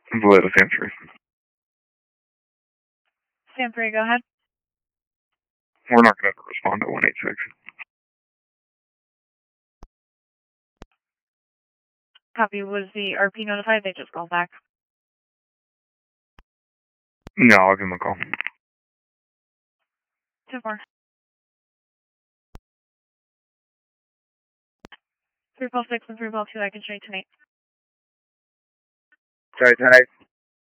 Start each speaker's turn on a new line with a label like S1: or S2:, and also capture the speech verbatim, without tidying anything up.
S1: Validus answer.
S2: Stand three, go ahead.
S1: We're not going to respond to one eight six.
S2: Copy. Was the R P notified? They just called back.
S1: No, I'll give them a call.
S2: Two four. three twelve six and three twelve two, I can show you tonight.
S1: Sorry, tonight.